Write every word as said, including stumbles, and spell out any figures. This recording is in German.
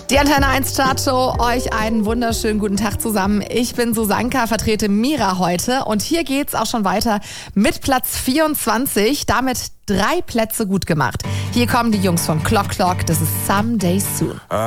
Die Antenne eins Chartshow, euch einen wunderschönen guten Tag zusammen. Ich bin Susanka, vertrete Mira heute und hier geht's auch schon weiter mit Platz vierundzwanzig, damit drei Plätze gut gemacht. Hier kommen die Jungs von Clock Clock, das ist Someday Soon.